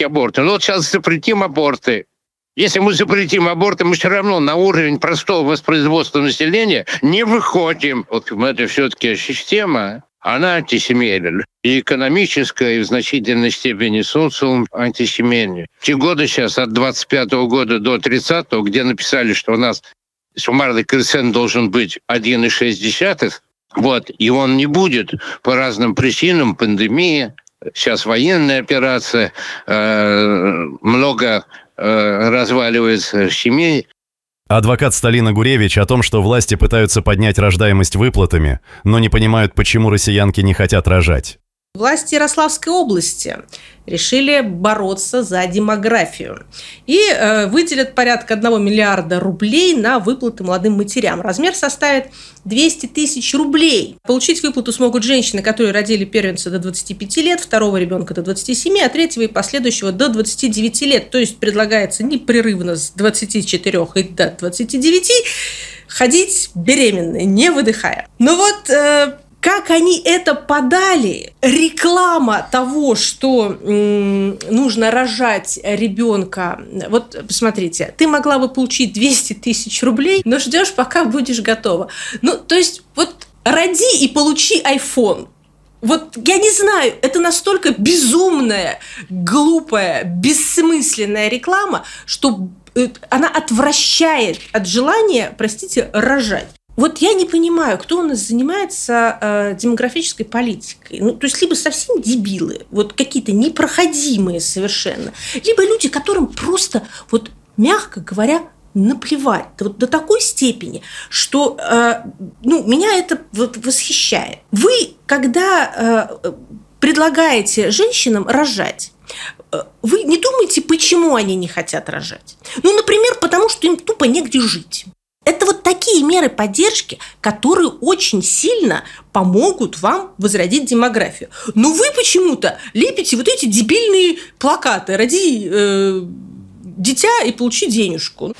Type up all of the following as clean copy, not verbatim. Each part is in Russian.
запретить аборты. Но вот сейчас запретим аборты. Если мы запретим аборты, мы все равно на уровень простого воспроизводства населения не выходим. Вот это все-таки система, она антисемейная. И экономическая, и в значительной степени социум антисемейный. Те годы сейчас, от 25-го года до 30-го, где написали, что у нас суммарный коэффициент должен быть 1,6, вот, и он не будет по разным причинам, пандемия, сейчас военная операция, много разваливается семей. Адвокат Сталина Гуревич о том, что власти пытаются поднять рождаемость выплатами, но не понимают, почему россиянки не хотят рожать. Власти Ярославской области решили бороться за демографию и выделят порядка 1 миллиарда рублей на выплаты молодым матерям. Размер составит 200 тысяч рублей. Получить выплату смогут женщины, которые родили первенца до 25 лет, второго ребенка до 27, а третьего и последующего до 29 лет. То есть предлагается непрерывно с 24 и до 29 ходить беременной, не выдыхая. Но вот как они это подали, реклама того, что нужно рожать ребенка. Вот посмотрите, ты могла бы получить 200 тысяч рублей, но ждешь, пока будешь готова. Ну, то есть, вот роди и получи iPhone. Вот я не знаю, это настолько безумная, глупая, бессмысленная реклама, что она отвращает от желания, простите, рожать. Вот я не понимаю, кто у нас занимается демографической политикой. Ну, то есть, либо совсем дебилы, вот какие-то непроходимые совершенно, либо люди, которым просто, вот, мягко говоря, наплевать. Вот до такой степени, что меня это вот восхищает. Вы, когда предлагаете женщинам рожать, вы не думаете, почему они не хотят рожать? Ну, например, потому что им тупо негде жить. Это вот такие меры поддержки, которые очень сильно помогут вам возродить демографию. Но вы почему-то лепите вот эти дебильные плакаты «Роди дитя и получи денежку».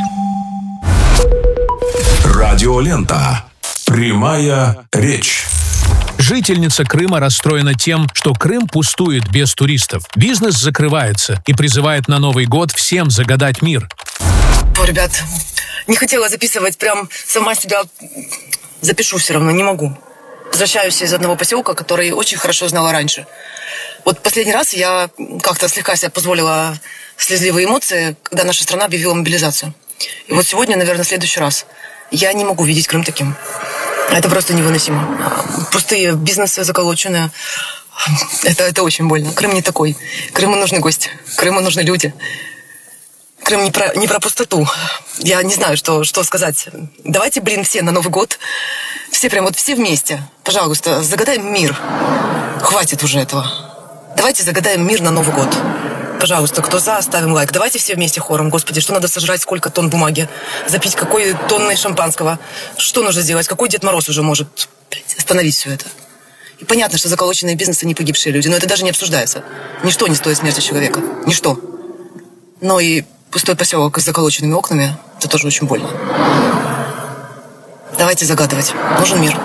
Радиолента. Прямая речь. Жительница Крыма расстроена тем, что Крым пустует без туристов. Бизнес закрывается и призывает на Новый год всем загадать мир. Ребят, не хотела записывать, прям сама себя запишу все равно, не могу. Возвращаюсь из одного поселка, который очень хорошо знала раньше. Вот последний раз я как-то слегка себе позволила слезливые эмоции, когда наша страна объявила мобилизацию. И вот сегодня, наверное, в следующий раз. Я не могу видеть Крым таким. Это просто невыносимо. Пустые бизнесы заколоченные. Это очень больно. Крым не такой. Крыму нужны гости. Крыму нужны люди. Крым не про пустоту. Я не знаю, что сказать. Давайте, все на Новый год. Все прям вот все вместе. Пожалуйста, загадаем мир. Хватит уже этого. Давайте загадаем мир на Новый год. Пожалуйста, кто за, ставим лайк. Давайте все вместе хором. Господи, что надо сожрать, сколько тонн бумаги? Запить какой тонной шампанского? Что нужно сделать? Какой Дед Мороз уже может остановить все это? И понятно, что заколоченные бизнесы не погибшие люди, но это даже не обсуждается. Ничто не стоит смерти человека. Ничто. Но и пустой поселок с заколоченными окнами, это тоже очень больно. Давайте загадывать. Нужен мир.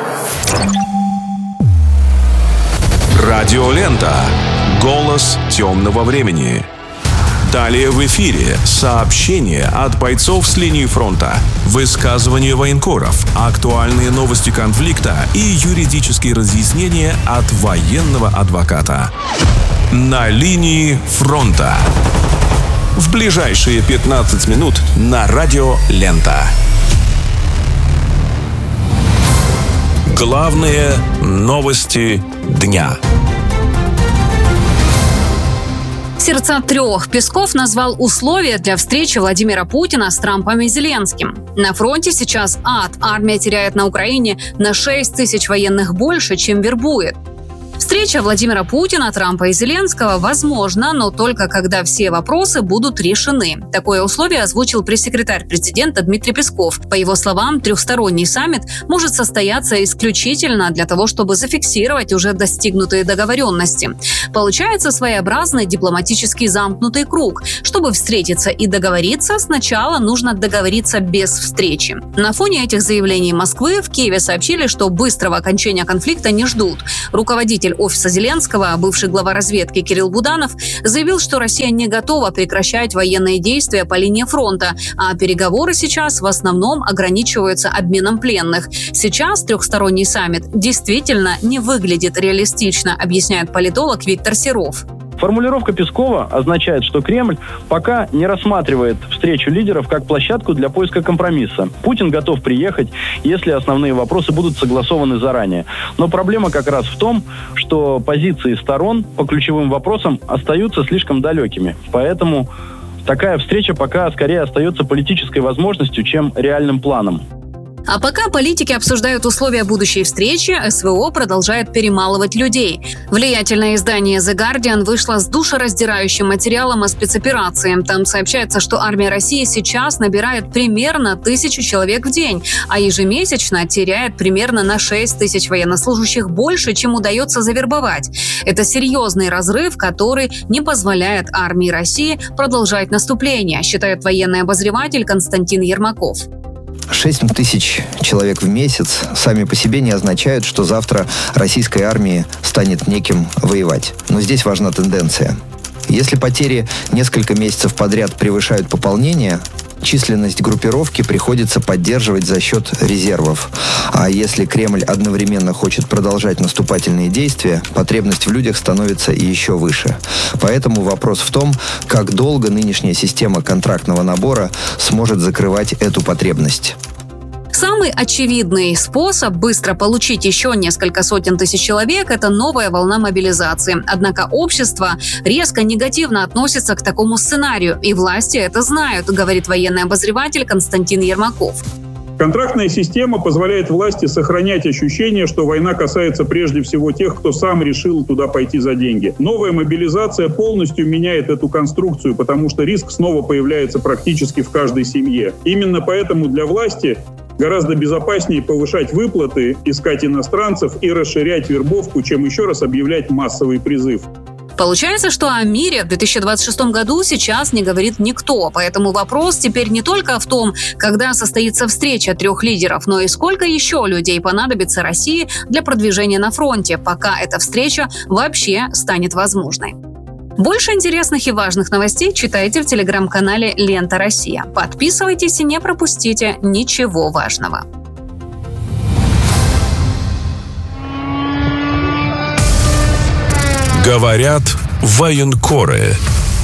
Радиолента. Голос темного времени. Далее в эфире сообщения от бойцов с линии фронта, высказывания военкоров, актуальные новости конфликта и юридические разъяснения от военного адвоката. На линии фронта. В ближайшие 15 минут на Радио Лента. Главные новости дня. «Сердца трех». Песков назвал условия для встречи Владимира Путина с Трампом и Зеленским. На фронте сейчас ад. Армия теряет на Украине на 6 тысяч военных больше, чем вербует. Встреча Владимира Путина, Трампа и Зеленского возможна, но только когда все вопросы будут решены. Такое условие озвучил пресс-секретарь президента Дмитрий Песков. По его словам, трехсторонний саммит может состояться исключительно для того, чтобы зафиксировать уже достигнутые договоренности. Получается своеобразный дипломатический замкнутый круг. Чтобы встретиться и договориться, сначала нужно договориться без встречи. На фоне этих заявлений Москвы в Киеве сообщили, что быстрого окончания конфликта не ждут. Руководитель представитель офиса Зеленского, бывший глава разведки Кирилл Буданов, заявил, что Россия не готова прекращать военные действия по линии фронта, а переговоры сейчас в основном ограничиваются обменом пленных. Сейчас трехсторонний саммит действительно не выглядит реалистично, объясняет политолог Виктор Серов. Формулировка Пескова означает, что Кремль пока не рассматривает встречу лидеров как площадку для поиска компромисса. Путин готов приехать, если основные вопросы будут согласованы заранее. Но проблема как раз в том, что позиции сторон по ключевым вопросам остаются слишком далекими. Поэтому такая встреча пока скорее остается политической возможностью, чем реальным планом. А пока политики обсуждают условия будущей встречи, СВО продолжает перемалывать людей. Влиятельное издание The Guardian вышло с душераздирающим материалом о спецоперации. Там сообщается, что армия России сейчас набирает примерно 1000 человек в день, а ежемесячно теряет примерно на 6 тысяч военнослужащих больше, чем удается завербовать. Это серьезный разрыв, который не позволяет армии России продолжать наступление, считает военный обозреватель Константин Ермаков. 6 тысяч человек в месяц сами по себе не означают, что завтра российской армии станет неким воевать. Но здесь важна тенденция. Если потери несколько месяцев подряд превышают пополнение, численность группировки приходится поддерживать за счет резервов. А если Кремль одновременно хочет продолжать наступательные действия, потребность в людях становится еще выше. Поэтому вопрос в том, как долго нынешняя система контрактного набора сможет закрывать эту потребность. Самый очевидный способ быстро получить еще несколько сотен тысяч человек – это новая волна мобилизации. Однако общество резко негативно относится к такому сценарию, и власти это знают, говорит военный обозреватель Константин Ермаков. Контрактная система позволяет власти сохранять ощущение, что война касается прежде всего тех, кто сам решил туда пойти за деньги. Новая мобилизация полностью меняет эту конструкцию, потому что риск снова появляется практически в каждой семье. Именно поэтому для власти гораздо безопаснее повышать выплаты, искать иностранцев и расширять вербовку, чем еще раз объявлять массовый призыв. Получается, что о мире в 2026 году сейчас не говорит никто, поэтому вопрос теперь не только в том, когда состоится встреча 3 лидеров, но и сколько еще людей понадобится России для продвижения на фронте, пока эта встреча вообще станет возможной. Больше интересных и важных новостей читайте в телеграм-канале «Лента Россия». Подписывайтесь и не пропустите ничего важного. Говорят военкоры.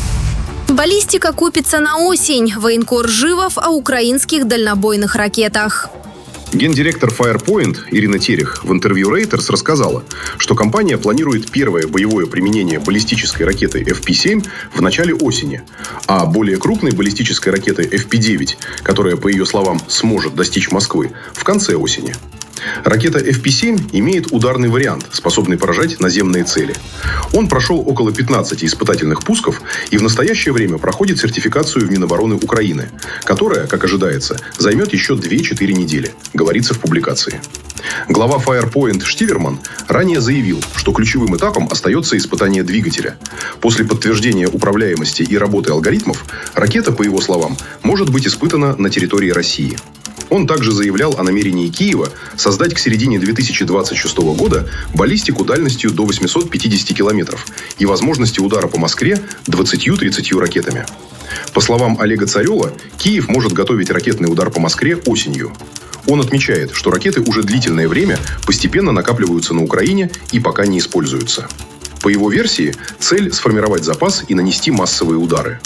Баллистика купится на осень. Военкор Живов о украинских дальнобойных ракетах. Гендиректор Firepoint Ирина Терех в интервью Reuters рассказала, что компания планирует первое боевое применение баллистической ракеты FP-7 в начале осени, а более крупной баллистической ракеты FP-9, которая, по ее словам, сможет достичь Москвы, в конце осени. Ракета FP-7 имеет ударный вариант, способный поражать наземные цели. Он прошел около 15 испытательных пусков и в настоящее время проходит сертификацию в Минобороны Украины, которая, как ожидается, займет еще 2-4 недели, говорится в публикации. Глава Firepoint Штиверман ранее заявил, что ключевым этапом остается испытание двигателя. После подтверждения управляемости и работы алгоритмов, ракета, по его словам, может быть испытана на территории России. Он также заявлял о намерении Киева создать к середине 2026 года баллистику дальностью до 850 километров и возможности удара по Москве 20-30 ракетами. По словам Олега Царева, Киев может готовить ракетный удар по Москве осенью. Он отмечает, что ракеты уже длительное время постепенно накапливаются на Украине и пока не используются. По его версии, цель – сформировать запас и нанести массовые удары.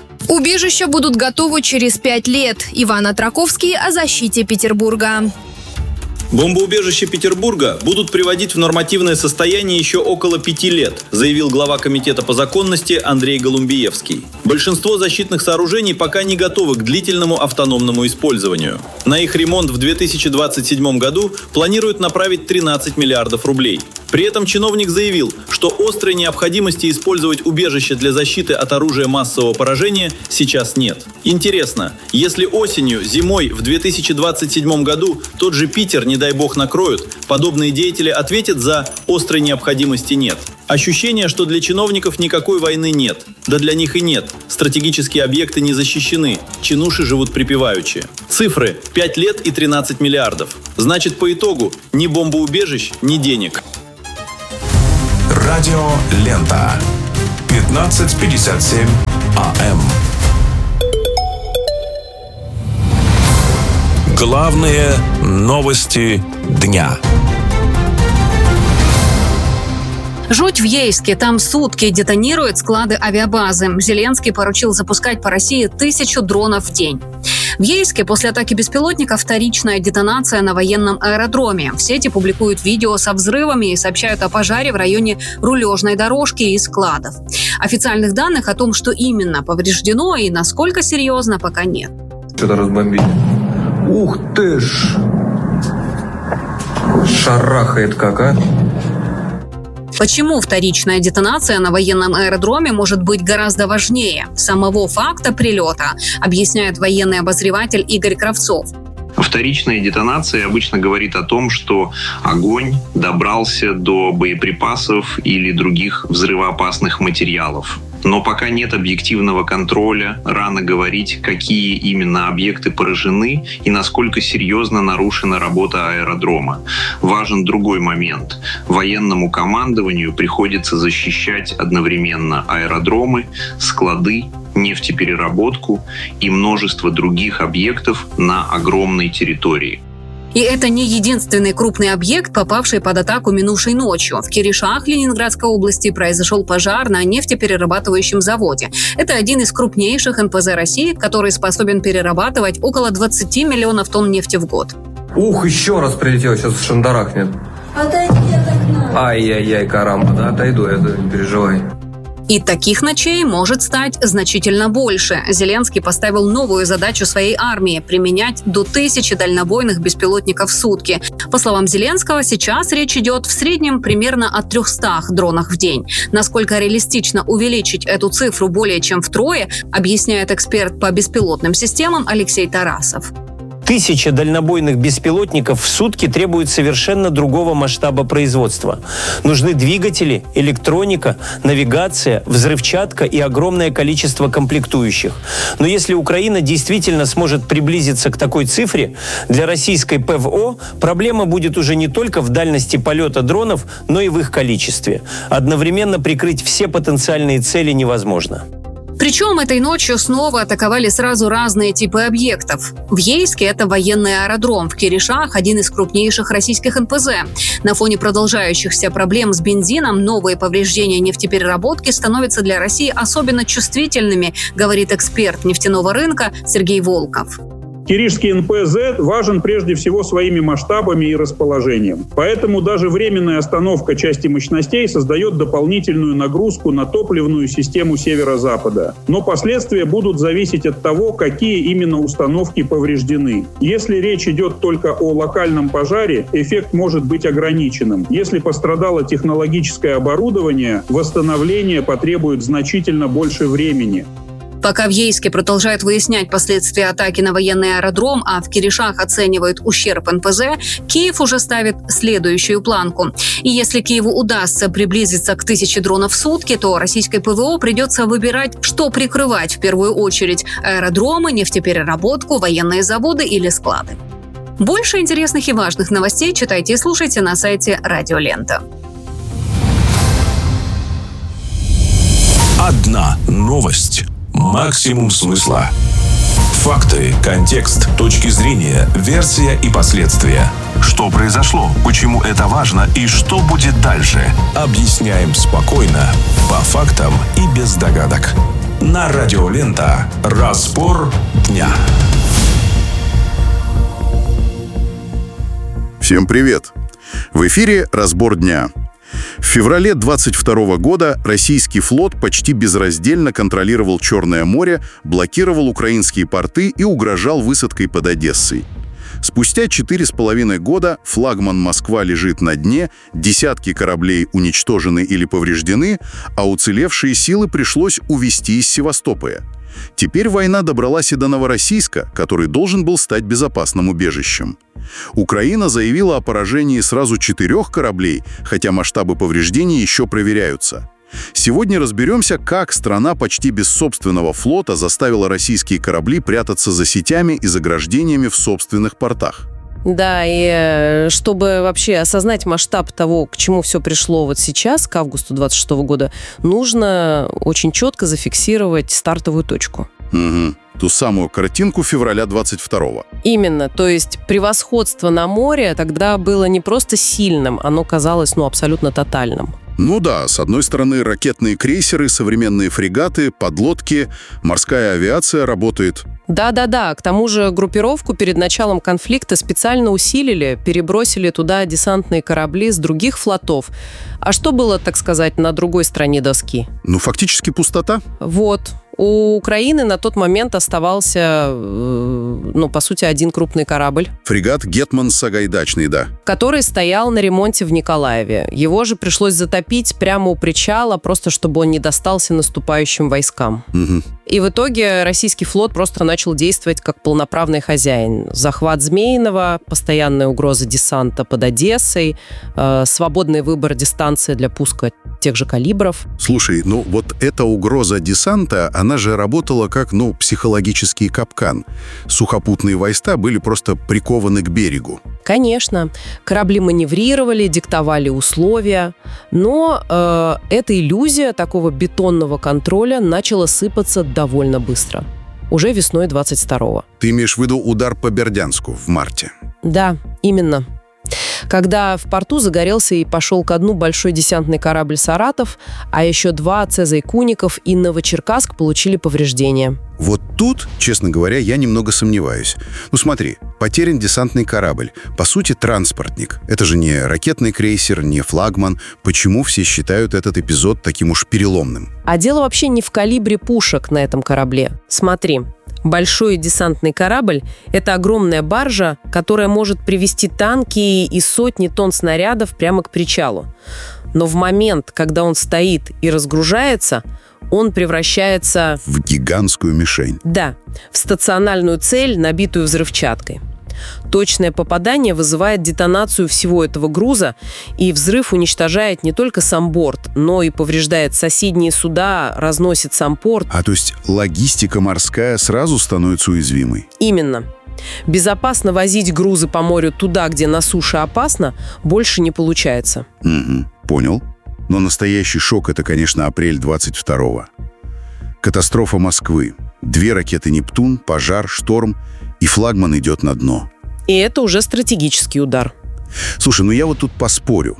Убежища будут готовы через 5 лет. Иван Атраковский о защите Петербурга. Бомбоубежища Петербурга будут приводить в нормативное состояние еще около 5 лет, заявил глава комитета по законности Андрей Голумбиевский. Большинство защитных сооружений пока не готовы к длительному автономному использованию. На их ремонт в 2027 году планируют направить 13 миллиардов рублей. При этом чиновник заявил, что острой необходимости использовать убежище для защиты от оружия массового поражения сейчас нет. Интересно, если осенью, зимой в 2027 году тот же Питер, не дай бог, накроют, подобные деятели ответят за «острой необходимости нет». Ощущение, что для чиновников никакой войны нет. Да для них и нет. Стратегические объекты не защищены. Чинуши живут припеваючи. Цифры – 5 лет и 13 миллиардов. Значит, по итогу ни бомбоубежищ, ни денег. Радио «Лента». 15:57 АМ. Главные новости дня. Жуть в Ейске. Там сутки детонируют склады авиабазы. Зеленский поручил запускать по России 1000 дронов в день. В Ейске после атаки беспилотника вторичная детонация на военном аэродроме. В сети публикуют видео со взрывами и сообщают о пожаре в районе рулежной дорожки и складов. Официальных данных о том, что именно повреждено и насколько серьезно, пока нет. Что-то разбомбили. Ух ты ж! Шарахает как, а? Почему вторичная детонация на военном аэродроме может быть гораздо важнее самого факта прилета, объясняет военный обозреватель Игорь Кравцов. Вторичная детонация обычно говорит о том, что огонь добрался до боеприпасов или других взрывоопасных материалов. Но пока нет объективного контроля, рано говорить, какие именно объекты поражены и насколько серьезно нарушена работа аэродрома. Важен другой момент. Военному командованию приходится защищать одновременно аэродромы, склады, нефтепереработку и множество других объектов на огромной территории. И это не единственный крупный объект, попавший под атаку минувшей ночью. В Киришах Ленинградской области произошел пожар на нефтеперерабатывающем заводе. Это один из крупнейших НПЗ России, который способен перерабатывать около 20 миллионов тонн нефти в год. Ух, еще раз прилетел, сейчас шандарахнет. Отойди от окна. Ай-яй-яй, карамба, да, отойду, не переживай. И таких ночей может стать значительно больше. Зеленский поставил новую задачу своей армии – применять до 1000 дальнобойных беспилотников в сутки. По словам Зеленского, сейчас речь идет в среднем примерно о 300 дронах в день. Насколько реалистично увеличить эту цифру более чем втрое, объясняет эксперт по беспилотным системам Алексей Тарасов. 1000 дальнобойных беспилотников в сутки требует совершенно другого масштаба производства. Нужны двигатели, электроника, навигация, взрывчатка и огромное количество комплектующих. Но если Украина действительно сможет приблизиться к такой цифре, для российской ПВО проблема будет уже не только в дальности полета дронов, но и в их количестве. Одновременно прикрыть все потенциальные цели невозможно. Причем этой ночью снова атаковали сразу разные типы объектов. В Ейске это военный аэродром, в Киришах – один из крупнейших российских НПЗ. На фоне продолжающихся проблем с бензином новые повреждения нефтепереработки становятся для России особенно чувствительными, говорит эксперт нефтяного рынка Сергей Волков. Киришский НПЗ важен прежде всего своими масштабами и расположением. Поэтому даже временная остановка части мощностей создает дополнительную нагрузку на топливную систему северо-запада. Но последствия будут зависеть от того, какие именно установки повреждены. Если речь идет только о локальном пожаре, эффект может быть ограниченным. Если пострадало технологическое оборудование, восстановление потребует значительно больше времени. Пока в Ейске продолжают выяснять последствия атаки на военный аэродром, а в Киришах оценивают ущерб НПЗ, Киев уже ставит следующую планку. И если Киеву удастся приблизиться к 1000 дронов в сутки, то российской ПВО придется выбирать, что прикрывать в первую очередь – аэродромы, нефтепереработку, военные заводы или склады. Больше интересных и важных новостей читайте и слушайте на сайте Радио Лента. Одна новость. Максимум смысла. Факты, контекст, точки зрения, версия и последствия. Что произошло, почему это важно и что будет дальше. Объясняем спокойно, по фактам и без догадок. На Радио Лента. Разбор дня. Всем привет! В эфире «Разбор дня». В феврале 2022 года российский флот почти безраздельно контролировал Черное море, блокировал украинские порты и угрожал высадкой под Одессой. Спустя 4,5 года флагман «Москва» лежит на дне, десятки кораблей уничтожены или повреждены, а уцелевшие силы пришлось увезти из Севастополя. Теперь война добралась и до Новороссийска, который должен был стать безопасным убежищем. Украина заявила о поражении сразу 4 кораблей, хотя масштабы повреждений еще проверяются. Сегодня разберемся, как страна почти без собственного флота заставила российские корабли прятаться за сетями и заграждениями в собственных портах. Да, и чтобы вообще осознать масштаб того, к чему все пришло вот сейчас, к августу 26 года, нужно очень четко зафиксировать стартовую точку. Угу. Ту самую картинку февраля 22-го. Именно. То есть превосходство на море тогда было не просто сильным, оно казалось, абсолютно тотальным. Ну да, с одной стороны, ракетные крейсеры, современные фрегаты, подлодки, морская авиация работает. Да. К тому же группировку перед началом конфликта специально усилили, перебросили туда десантные корабли с других флотов. А что было, так сказать, на другой стороне доски? Ну, фактически пустота. Вот. У Украины на тот момент оставался, по сути, один крупный корабль. Фрегат «Гетман Сагайдачный», да. Который стоял на ремонте в Николаеве. Его же пришлось затопить прямо у причала, просто чтобы он не достался наступающим войскам. Угу. И в итоге российский флот просто начал действовать как полноправный хозяин. Захват Змеиного, постоянная угроза десанта под Одессой, свободный выбор дистанции для пуска тех же калибров. Слушай, вот эта угроза десанта, она же работала как, психологический капкан. Сухопутные войска были просто прикованы к берегу. Конечно. Корабли маневрировали, диктовали условия. Но эта иллюзия такого бетонного контроля начала сыпаться довольно быстро. Уже весной 22-го. Ты имеешь в виду удар по Бердянску в марте? Да, именно. Когда в порту загорелся и пошел ко дну большой десантный корабль «Саратов», а еще 2 «Цезарь Куников» и «Новочеркасск» получили повреждения. Вот тут, честно говоря, я немного сомневаюсь. Смотри, потерян десантный корабль. По сути, транспортник. Это же не ракетный крейсер, не флагман. Почему все считают этот эпизод таким уж переломным? А дело вообще не в калибре пушек на этом корабле. Смотри. Большой десантный корабль – это огромная баржа, которая может привезти танки и сотни тонн снарядов прямо к причалу. Но в момент, когда он стоит и разгружается, он превращается... В гигантскую мишень. Да, в стационарную цель, набитую взрывчаткой. Точное попадание вызывает детонацию всего этого груза, и взрыв уничтожает не только сам борт, но и повреждает соседние суда, разносит сам порт. То есть логистика морская сразу становится уязвимой? Именно. Безопасно возить грузы по морю туда, где на суше опасно, больше не получается. Угу, понял. Но настоящий шок – это, конечно, апрель 22-го. Катастрофа Москвы. 2 ракеты «Нептун», пожар, шторм, и флагман идет на дно. И это уже стратегический удар. Слушай, я вот тут поспорю.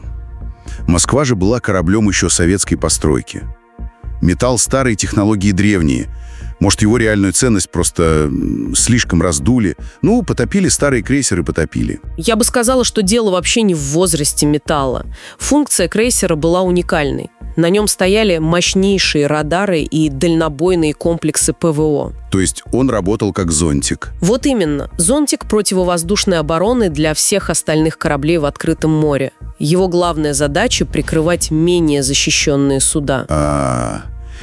Москва же была кораблем еще советской постройки. Металл старый, технологии древние. Может, его реальную ценность просто слишком раздули. Потопили старые крейсеры, потопили. Я бы сказала, что дело вообще не в возрасте металла. Функция крейсера была уникальной. На нем стояли мощнейшие радары и дальнобойные комплексы ПВО. То есть он работал как зонтик? Вот именно. Зонтик противовоздушной обороны для всех остальных кораблей в открытом море. Его главная задача – прикрывать менее защищенные суда.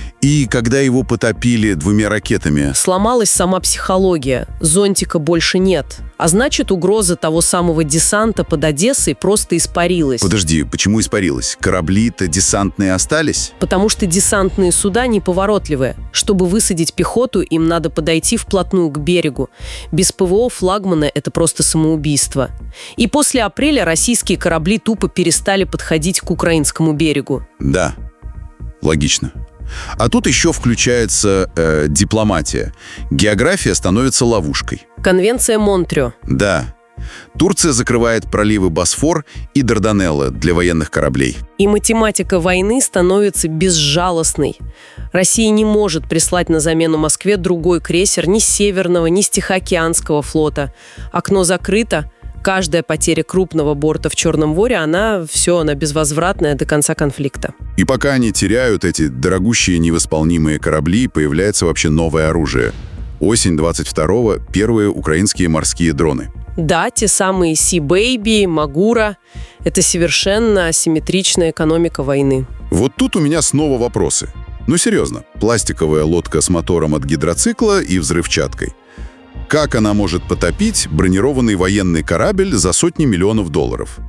И когда его потопили 2 ракетами... Сломалась сама психология. Зонтика больше нет. А значит, угроза того самого десанта под Одессой просто испарилась. Подожди, почему испарилась? Корабли-то десантные остались? Потому что десантные суда неповоротливые. Чтобы высадить пехоту, им надо подойти вплотную к берегу. Без ПВО флагмана это просто самоубийство. И после апреля российские корабли тупо перестали подходить к украинскому берегу. Да, логично. А тут еще включается дипломатия. География становится ловушкой. Конвенция Монтрё. Да. Турция закрывает проливы Босфор и Дарданеллы для военных кораблей. И математика войны становится безжалостной. Россия не может прислать на замену Москве другой крейсер ни с Северного, ни с Тихоокеанского флота. Окно закрыто. Каждая потеря крупного борта в Черном море, она безвозвратная до конца конфликта. И пока они теряют эти дорогущие невосполнимые корабли, появляется вообще новое оружие. Осень 22-го – первые украинские морские дроны. Да, те самые Sea Baby, Магура – это совершенно асимметричная экономика войны. Вот тут у меня снова вопросы. Серьезно, пластиковая лодка с мотором от гидроцикла и взрывчаткой. Как она может потопить бронированный военный корабль за сотни миллионов долларов?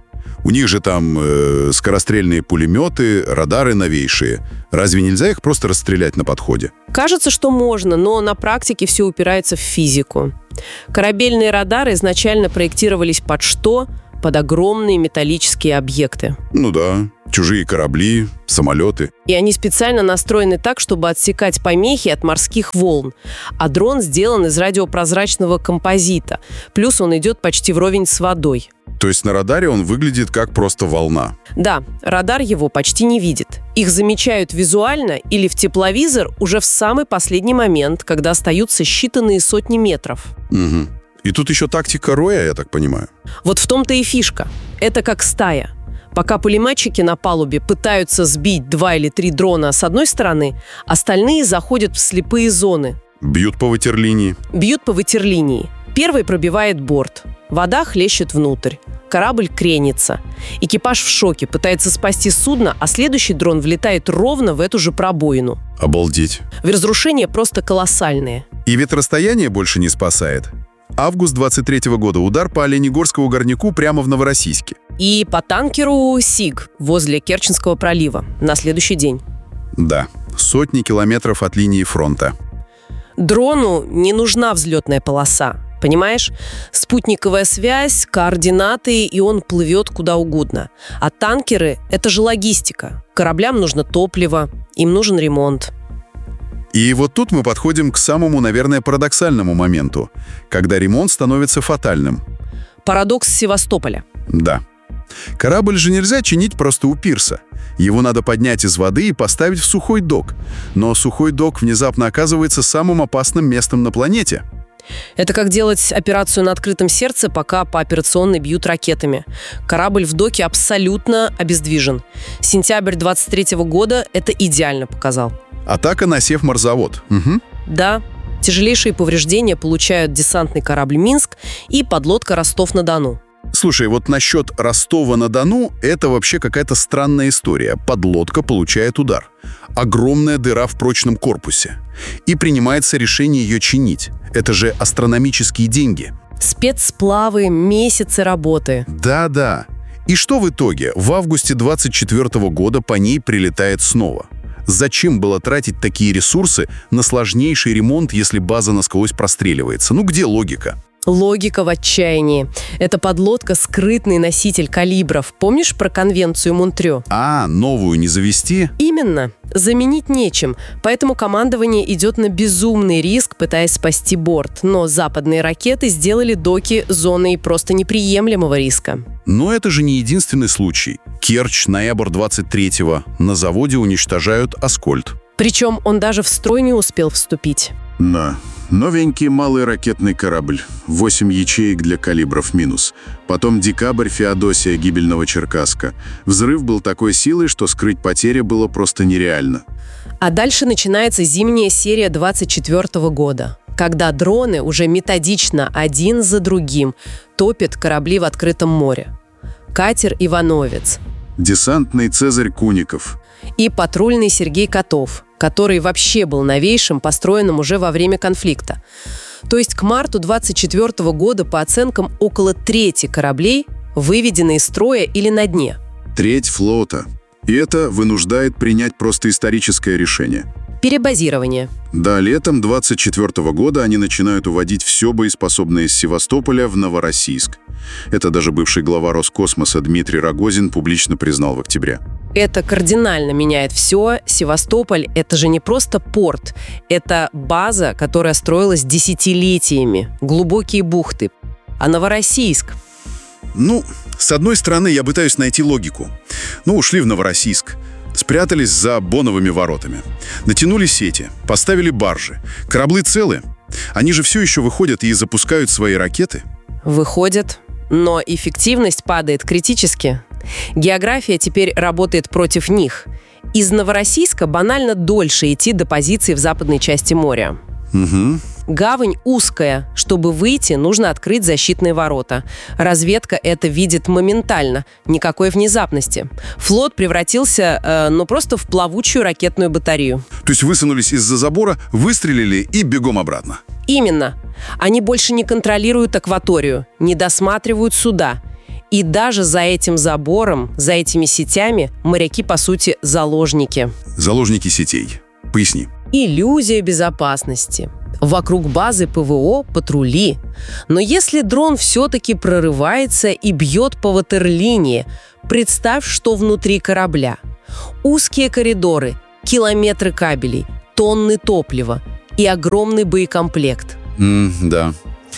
У них же там скорострельные пулеметы, радары новейшие. Разве нельзя их просто расстрелять на подходе? Кажется, что можно, но на практике все упирается в физику. Корабельные радары изначально проектировались под что? Под огромные металлические объекты. Ну да, чужие корабли, самолеты. И они специально настроены так, чтобы отсекать помехи от морских волн. А дрон сделан из радиопрозрачного композита. Плюс он идет почти вровень с водой. То есть на радаре он выглядит как просто волна? Да, радар его почти не видит. Их замечают визуально или в тепловизор уже в самый последний момент, когда остаются считанные сотни метров. Угу. И тут еще тактика роя, я так понимаю. Вот в том-то и фишка. Это как стая. Пока пулеметчики на палубе пытаются сбить 2 или 3 дрона с одной стороны, остальные заходят в слепые зоны. Бьют по ватерлинии. Бьют по ватерлинии. Первый пробивает борт. Вода хлещет внутрь. Корабль кренится. Экипаж в шоке, пытается спасти судно, а следующий дрон влетает ровно в эту же пробоину. Обалдеть. Разрушения просто колоссальные. И ведь расстояние больше не спасает. Август 23-го года. Удар по Оленегорскому горняку прямо в Новороссийске. И по танкеру «Сиг» возле Керченского пролива на следующий день. Да, сотни километров от линии фронта. Дрону не нужна взлетная полоса. Понимаешь? Спутниковая связь, координаты, и он плывет куда угодно. А танкеры – это же логистика. Кораблям нужно топливо, им нужен ремонт. И вот тут мы подходим к самому, наверное, парадоксальному моменту, когда ремонт становится фатальным. Парадокс Севастополя. Да. Корабль же нельзя чинить просто у пирса. Его надо поднять из воды и поставить в сухой док. Но сухой док внезапно оказывается самым опасным местом на планете. Это как делать операцию на открытом сердце, пока по операционной бьют ракетами. Корабль в доке абсолютно обездвижен. Сентябрь 23-го года это идеально показал. Атака на Севморзавод. Угу. Да. Тяжелейшие повреждения получают десантный корабль «Минск» и подлодка «Ростов-на-Дону». Слушай, вот насчет Ростова-на-Дону это вообще какая-то странная история. Подлодка получает удар. Огромная дыра в прочном корпусе. И принимается решение ее чинить. Это же астрономические деньги. Спецсплавы, месяцы работы. Да-да. И что в итоге? В августе 24-го года по ней прилетает снова. Зачем было тратить такие ресурсы на сложнейший ремонт, если база насквозь простреливается? Ну где логика? Логика в отчаянии. Эта подлодка – скрытный носитель калибров. Помнишь про конвенцию Монтрё? А, новую не завести? Именно. Заменить нечем. Поэтому командование идет на безумный риск, пытаясь спасти борт. Но западные ракеты сделали доки зоной просто неприемлемого риска. Но это же не единственный случай. Керчь, ноябрь 23-го. На заводе уничтожают «Аскольд». Причем он даже в строй не успел вступить. Да. Новенький малый ракетный корабль. 8 ячеек для калибров минус. Потом декабрь, Феодосия гибельного Черкасска. Взрыв был такой силой, что скрыть потери было просто нереально. А дальше начинается зимняя серия 24-го года, когда дроны уже методично один за другим топят корабли в открытом море. Катер «Ивановец». Десантный «Цезарь Куников». И патрульный «Сергей Котов», который вообще был новейшим, построенным уже во время конфликта. То есть к марту 24 года, по оценкам, около трети кораблей выведены из строя или на дне. Треть флота. И это вынуждает принять просто историческое решение. Перебазирование. Да, летом 24 года они начинают уводить все боеспособное из Севастополя в Новороссийск. Это даже бывший глава Роскосмоса Дмитрий Рогозин публично признал в октябре. Это кардинально меняет все. Севастополь – это же не просто порт. Это база, которая строилась десятилетиями. Глубокие бухты. А Новороссийск? Ну, с одной стороны, я пытаюсь найти логику. Ушли в Новороссийск. Спрятались за Боновыми воротами. Натянули сети, поставили баржи. Корабли целы. Они же все еще выходят и запускают свои ракеты. Выходят, но эффективность падает критически. География теперь работает против них. Из Новороссийска банально дольше идти до позиции в западной части моря. Угу. Гавань узкая. Чтобы выйти, нужно открыть защитные ворота. Разведка это видит моментально. Никакой внезапности. Флот превратился, просто в плавучую ракетную батарею. То есть высунулись из-за забора, выстрелили и бегом обратно. Именно. Они больше не контролируют акваторию, не досматривают суда. И даже за этим забором, за этими сетями моряки, по сути, заложники. Заложники сетей. Поясни. Иллюзия безопасности. Вокруг базы ПВО патрули. Но если дрон все-таки прорывается и бьет по ватерлинии, представь, что внутри корабля. Узкие коридоры, километры кабелей, тонны топлива и огромный боекомплект. Да.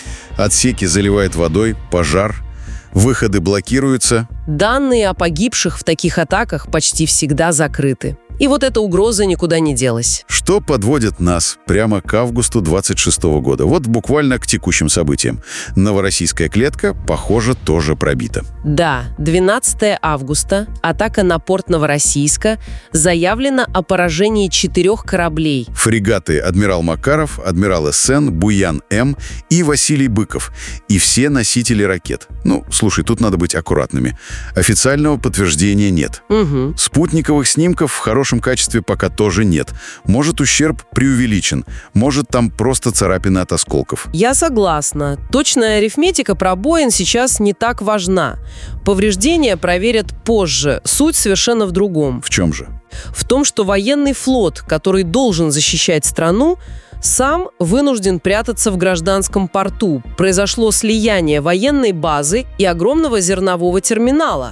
Отсеки заливает водой, пожар, выходы блокируются. Данные о погибших в таких атаках почти всегда закрыты. И вот эта угроза никуда не делась. Что подводит нас прямо к августу 26 года. Вот буквально к текущим событиям. Новороссийская клетка, похоже, тоже пробита. Да, 12 августа, атака на порт Новороссийска, заявлено о поражении 4 кораблей. Фрегаты «Адмирал Макаров», «Адмирал СН», «Буян-М» и «Василий Быков». И все носители ракет. Слушай, тут надо быть аккуратными. Официального подтверждения нет. Угу. Спутниковых снимков в хорошем качестве пока тоже нет. Может, ущерб преувеличен. Может, там просто царапины от осколков. Я согласна. Точная арифметика пробоин сейчас не так важна. Повреждения проверят позже. Суть совершенно в другом. В чем же? В том, что военный флот, который должен защищать страну, сам вынужден прятаться в гражданском порту. Произошло слияние военной базы и огромного зернового терминала.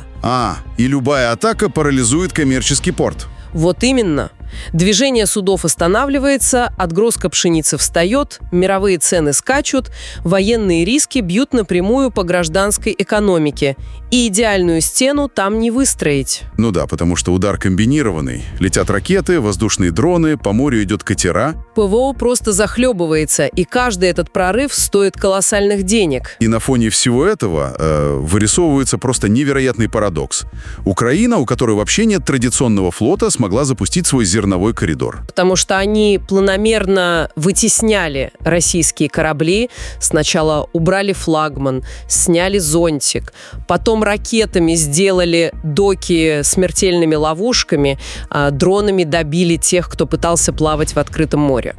И любая атака парализует коммерческий порт. Вот именно. Движение судов останавливается, отгрузка пшеницы встает, мировые цены скачут, военные риски бьют напрямую по гражданской экономике. И идеальную стену там не выстроить. Да, потому что удар комбинированный. Летят ракеты, воздушные дроны, по морю идет катера. ПВО просто захлебывается, и каждый этот прорыв стоит колоссальных денег. И на фоне всего этого вырисовывается просто невероятный парадокс. Украина, у которой вообще нет традиционного флота, смогла запустить свой зерновой коридор. Потому что они планомерно вытесняли российские корабли. Сначала убрали флагман, сняли зонтик, потом ракетами сделали доки смертельными ловушками, дронами добили тех, кто пытался плавать в открытом море.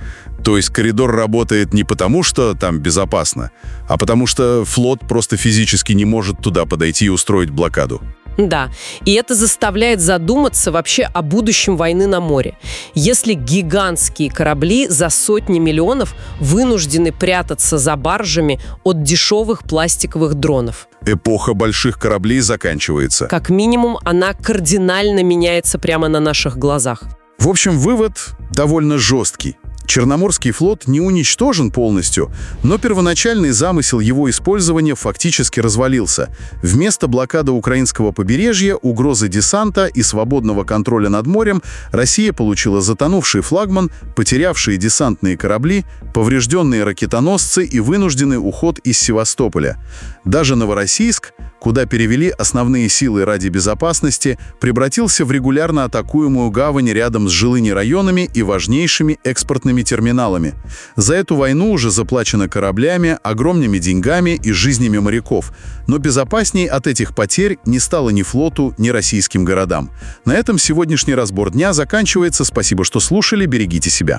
То есть коридор работает не потому, что там безопасно, а потому что флот просто физически не может туда подойти и устроить блокаду. Да, и это заставляет задуматься вообще о будущем войны на море. Если гигантские корабли за сотни миллионов вынуждены прятаться за баржами от дешевых пластиковых дронов. Эпоха больших кораблей заканчивается. Как минимум, она кардинально меняется прямо на наших глазах. В общем, вывод довольно жесткий. Черноморский флот не уничтожен полностью, но первоначальный замысел его использования фактически развалился. Вместо блокады украинского побережья, угрозы десанта и свободного контроля над морем Россия получила затонувший флагман, потерявшие десантные корабли, поврежденные ракетоносцы и вынужденный уход из Севастополя. Даже Новороссийск, куда перевели основные силы ради безопасности, превратился в регулярно атакуемую гавань рядом с жилыми районами и важнейшими экспортными терминалами. За эту войну уже заплачено кораблями, огромными деньгами и жизнями моряков. Но безопасней от этих потерь не стало ни флоту, ни российским городам. На этом сегодняшний разбор дня заканчивается. Спасибо, что слушали. Берегите себя.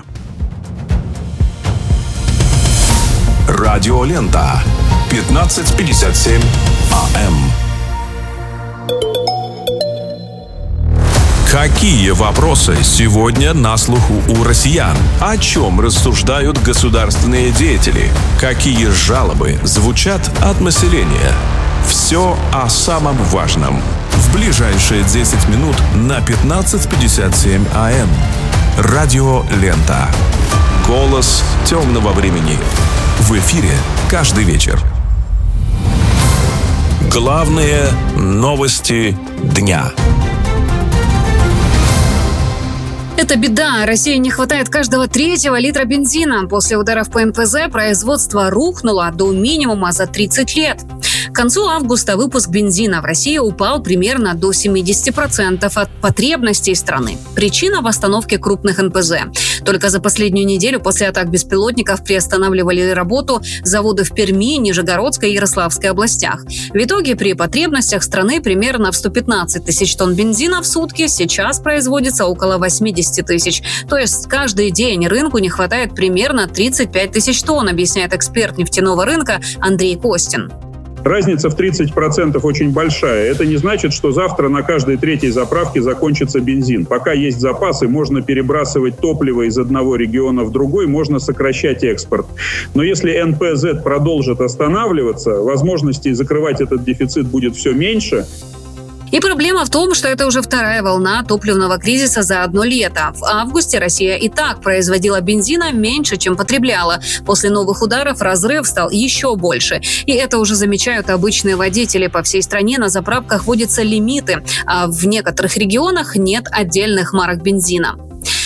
Радиолента. 15:57 АМ. Какие вопросы сегодня на слуху у россиян? О чем рассуждают государственные деятели? Какие жалобы звучат от населения? Все о самом важном. В ближайшие 10 минут на 15:57 АМ. Радиолента. Голос темного времени. В эфире каждый вечер. Главные новости дня. Это беда. России не хватает каждого 3-го литра бензина. После ударов по НПЗ производство рухнуло до минимума за 30 лет. К концу августа выпуск бензина в России упал примерно до 70% от потребностей страны. Причина в остановке крупных НПЗ. Только за последнюю неделю после атак беспилотников приостанавливали работу заводы в Перми, Нижегородской и Ярославской областях. В итоге при потребностях страны примерно в 115 тысяч тонн бензина в сутки сейчас производится около 80 тысяч. То есть каждый день рынку не хватает примерно 35 тысяч тонн, объясняет эксперт нефтяного рынка Андрей Костин. Разница в 30% очень большая. Это не значит, что завтра на каждой третьей заправке закончится бензин. Пока есть запасы, можно перебрасывать топливо из одного региона в другой, можно сокращать экспорт. Но если НПЗ продолжит останавливаться, возможностей закрывать этот дефицит будет все меньше. И проблема в том, что это уже вторая волна топливного кризиса за одно лето. В августе Россия и так производила бензина меньше, чем потребляла. После новых ударов разрыв стал еще больше. И это уже замечают обычные водители. По всей стране на заправках вводятся лимиты, а в некоторых регионах нет отдельных марок бензина.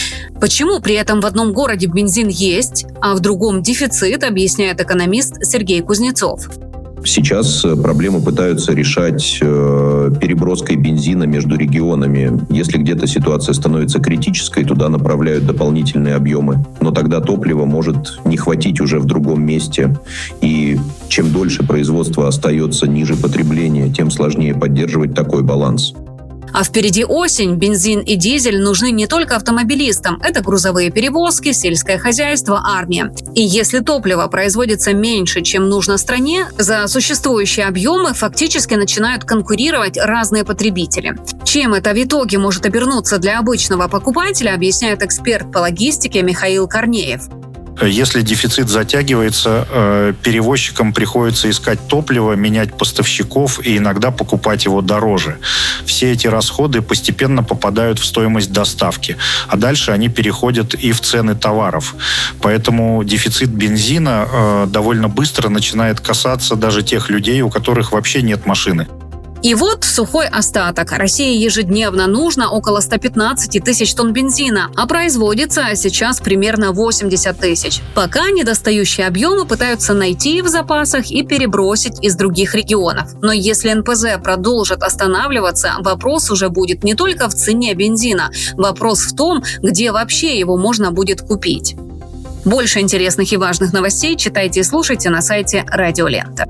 Почему при этом в одном городе бензин есть, а в другом дефицит, объясняет экономист Сергей Кузнецов. Сейчас проблему пытаются решать переброской бензина между регионами. Если где-то ситуация становится критической, туда направляют дополнительные объемы. Но тогда топлива может не хватить уже в другом месте. И чем дольше производство остается ниже потребления, тем сложнее поддерживать такой баланс. А впереди осень. Бензин и дизель нужны не только автомобилистам. Это грузовые перевозки, сельское хозяйство, армия. И если топливо производится меньше, чем нужно стране, за существующие объемы фактически начинают конкурировать разные потребители. Чем это в итоге может обернуться для обычного покупателя, объясняет эксперт по логистике Михаил Корнеев. Если дефицит затягивается, перевозчикам приходится искать топливо, менять поставщиков и иногда покупать его дороже. Все эти расходы постепенно попадают в стоимость доставки, а дальше они переходят и в цены товаров. Поэтому дефицит бензина довольно быстро начинает касаться даже тех людей, у которых вообще нет машины. И вот сухой остаток. России ежедневно нужно около 115 тысяч тонн бензина, а производится сейчас примерно 80 тысяч. Пока недостающие объемы пытаются найти в запасах и перебросить из других регионов. Но если НПЗ продолжит останавливаться, вопрос уже будет не только в цене бензина. Вопрос в том, где вообще его можно будет купить. Больше интересных и важных новостей читайте и слушайте на сайте Радио Лента.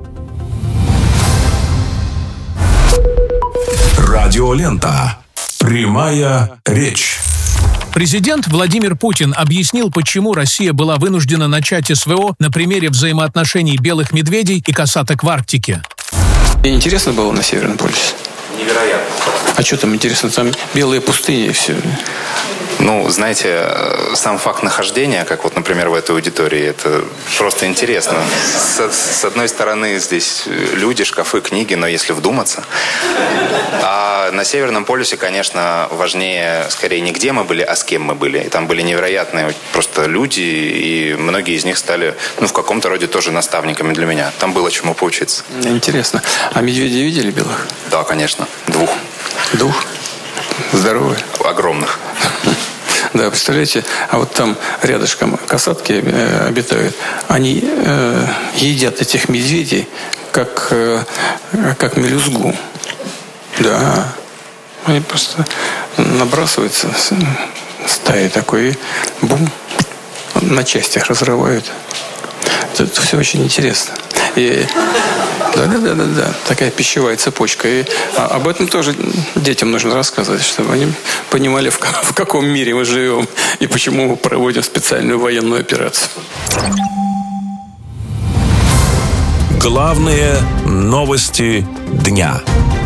Радиолента. Прямая речь. Президент Владимир Путин объяснил, почему Россия была вынуждена начать СВО на примере взаимоотношений белых медведей и косаток в Арктике. Мне интересно было на Северном полюсе? Невероятно. А что там интересно? Там белые пустыни и все. Ну, знаете, сам факт нахождения, как вот, например, в этой аудитории, это просто интересно. С одной стороны, здесь люди, шкафы, книги, но если вдуматься. А на Северном полюсе, конечно, важнее скорее не где мы были, а с кем мы были. И там были невероятные просто люди, и многие из них стали, в каком-то роде тоже наставниками для меня. Там было чему поучиться. Интересно. А медведей видели белых? Да, конечно. 2. 2? Здоровые? Огромных. Да, представляете, а вот там рядышком касатки обитают. Они едят этих медведей, как мелюзгу. Да. Они просто набрасываются стаей такой, и бум, на частях разрывают. Это все очень интересно. И да, такая пищевая цепочка. И об этом тоже детям нужно рассказывать, чтобы они понимали, в каком мире мы живем и почему мы проводим специальную военную операцию. Главные новости дня.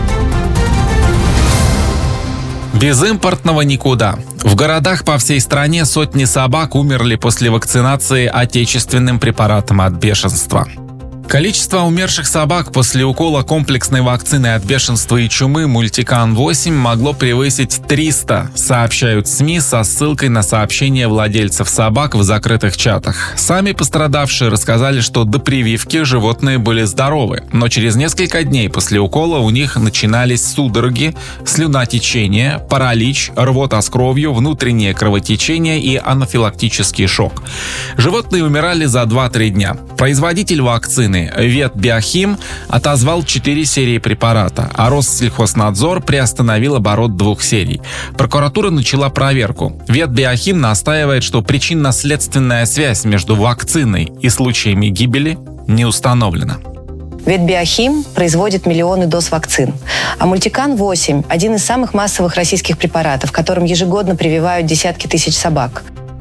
Без импортного никуда. В городах по всей стране сотни собак умерли после вакцинации отечественным препаратом от бешенства. Количество умерших собак после укола комплексной вакцины от бешенства и чумы Мультикан-8 могло превысить 300, сообщают СМИ со ссылкой на сообщения владельцев собак в закрытых чатах. Сами пострадавшие рассказали, что до прививки животные были здоровы, но через несколько дней после укола у них начинались судороги, слюнотечение, паралич, рвота с кровью, внутреннее кровотечение и анафилактический шок. Животные умирали за 2-3 дня. Производитель вакцины Ветбиохим отозвал 4 серии препарата, а Россельхознадзор приостановил оборот 2 серий. Прокуратура начала проверку. Ветбиохим настаивает, что причинно-следственная связь между вакциной и случаями гибели не установлена. Ветбиохим производит миллионы доз вакцин. А Мультикан-8 – один из самых массовых российских препаратов, которым ежегодно прививают десятки тысяч собак.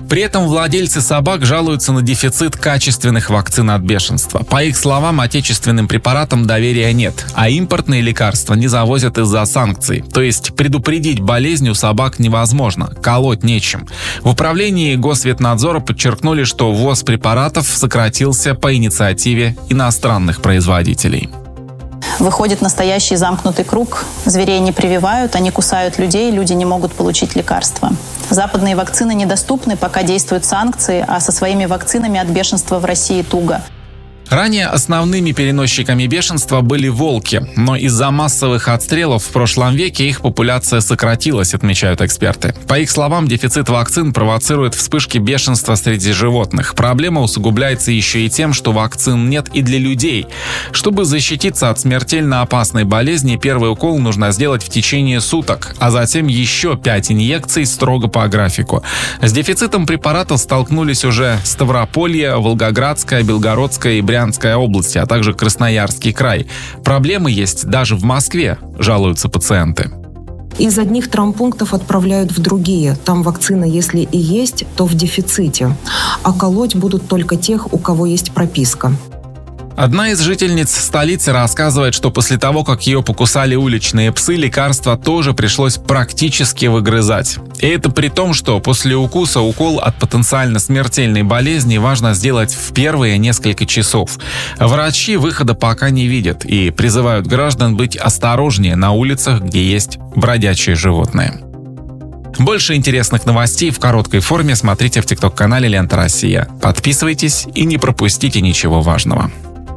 При этом владельцы собак жалуются на дефицит качественных вакцин от бешенства. По их словам, отечественным препаратам доверия нет, а импортные лекарства не завозят из-за санкций. То есть предупредить болезнь у собак невозможно, колоть нечем. В управлении Госветнадзора подчеркнули, что ввоз препаратов сократился по инициативе иностранных производителей. Выходит настоящий замкнутый круг. Зверей не прививают, они кусают людей, люди не могут получить лекарства. Западные вакцины недоступны, пока действуют санкции, а со своими вакцинами от бешенства в России туго. Ранее основными переносчиками бешенства были волки, но из-за массовых отстрелов в прошлом веке их популяция сократилась, отмечают эксперты. По их словам, дефицит вакцин провоцирует вспышки бешенства среди животных. Проблема усугубляется еще и тем, что вакцин нет и для людей. Чтобы защититься от смертельно опасной болезни, первый укол нужно сделать в течение суток, а затем еще 5 инъекций строго по графику. С дефицитом препаратов столкнулись уже Ставрополье, Волгоградская, Белгородская и Брянская области, а также Красноярский край. Проблемы есть даже в Москве, жалуются пациенты. Из одних травмпунктов отправляют в другие. Там вакцина, если и есть, то в дефиците. А колоть будут только тех, у кого есть прописка. Одна из жительниц столицы рассказывает, что после того, как ее покусали уличные псы, лекарства тоже пришлось практически выгрызать. И это при том, что после укуса укол от потенциально смертельной болезни важно сделать в первые несколько часов. Врачи выхода пока не видят и призывают граждан быть осторожнее на улицах, где есть бродячие животные. Больше интересных новостей в короткой форме смотрите в ТикТок-канале «Лента Россия». Подписывайтесь и не пропустите ничего важного.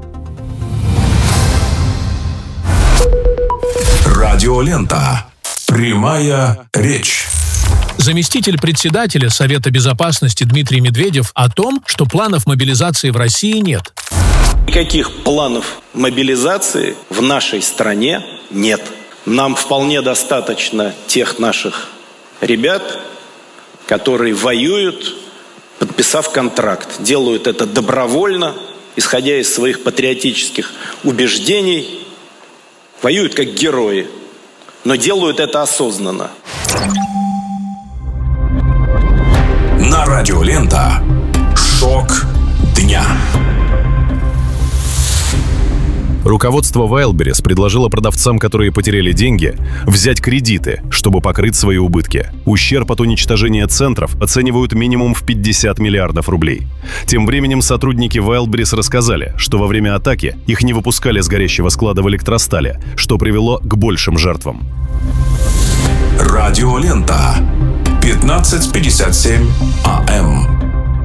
Радиолента. Прямая речь. Заместитель председателя Совета безопасности Дмитрий Медведев о том, что планов мобилизации в России нет. Никаких планов мобилизации в нашей стране нет. Нам вполне достаточно тех наших ребят, которые воюют, подписав контракт. Делают это добровольно, исходя из своих патриотических убеждений. Воюют как герои, но делают это осознанно. На радио «Лента» шок дня. Руководство Wildberries предложило продавцам, которые потеряли деньги, взять кредиты, чтобы покрыть свои убытки. Ущерб от уничтожения центров оценивают минимум в 50 миллиардов рублей. Тем временем сотрудники Wildberries рассказали, что во время атаки их не выпускали с горящего склада в Электростале, что привело к большим жертвам. Радиолента. 15:57 АМ.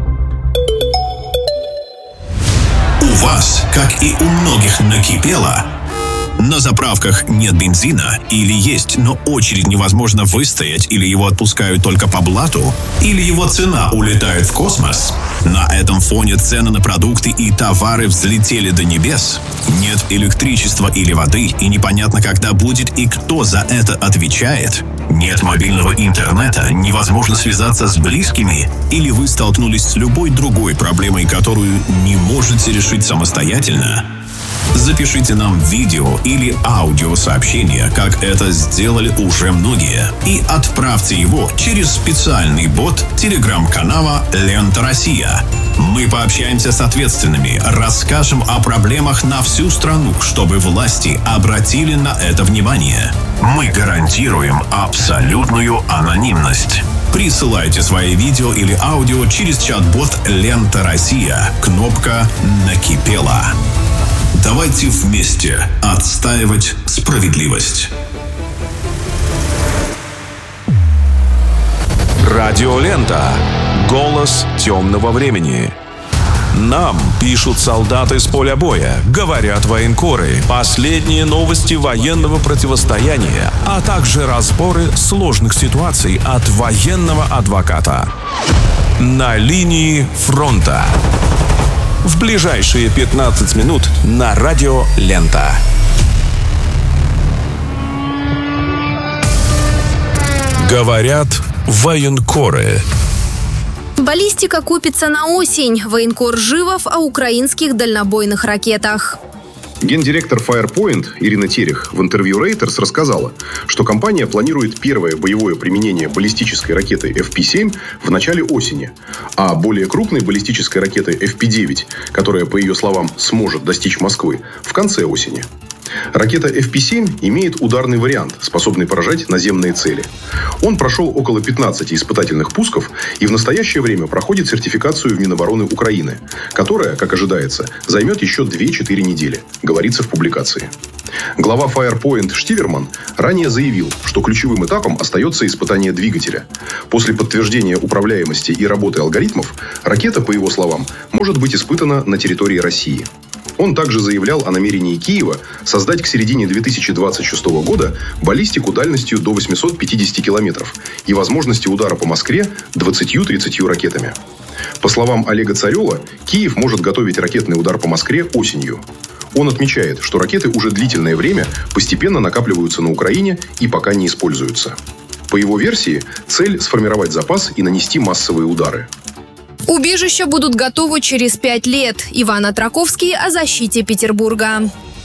У вас, как и у многих, накипело? На заправках нет бензина или есть, но очередь невозможно выстоять, или его отпускают только по блату, или его цена улетает в космос. На этом фоне цены на продукты и товары взлетели до небес. Нет электричества или воды, и непонятно, когда будет и кто за это отвечает. Нет мобильного интернета, невозможно связаться с близкими, или вы столкнулись с любой другой проблемой, которую не можете решить самостоятельно. Запишите нам видео или аудиосообщение, как это сделали уже многие, и отправьте его через специальный бот телеграм-канала «Лента Россия». Мы пообщаемся с ответственными, расскажем о проблемах на всю страну, чтобы власти обратили на это внимание. Мы гарантируем абсолютную анонимность. Присылайте свои видео или аудио через чат-бот «Лента Россия». Кнопка «Накипело». Давайте вместе отстаивать справедливость. Радиолента. Голос темного времени. Нам пишут солдаты с поля боя, говорят военкоры, последние новости военного противостояния, а также разборы сложных ситуаций от военного адвоката. На линии фронта. В ближайшие 15 минут на радио «Лента». Говорят военкоры. Баллистика купится на осень. Военкор Живов о украинских дальнобойных ракетах. Гендиректор Firepoint Ирина Терех в интервью Reuters рассказала, что компания планирует первое боевое применение баллистической ракеты FP-7 в начале осени, а более крупной баллистической ракеты FP-9, которая, по ее словам, сможет достичь Москвы, в конце осени. Ракета FP-7 имеет ударный вариант, способный поражать наземные цели. Он прошел около 15 испытательных пусков и в настоящее время проходит сертификацию в Минобороны Украины, которая, как ожидается, займет еще 2-4 недели, говорится в публикации. Глава Firepoint Штиверман ранее заявил, что ключевым этапом остается испытание двигателя. После подтверждения управляемости и работы алгоритмов, ракета, по его словам, может быть испытана на территории России. Он также заявлял о намерении Киева создать к середине 2026 года баллистику дальностью до 850 километров и возможности удара по Москве 20-30 ракетами. По словам Олега Царева, Киев может готовить ракетный удар по Москве осенью. Он отмечает, что ракеты уже длительное время постепенно накапливаются на Украине и пока не используются. По его версии, цель – сформировать запас и нанести массовые удары. Убежища будут готовы через 5 лет. Иван Атраковский о защите Петербурга.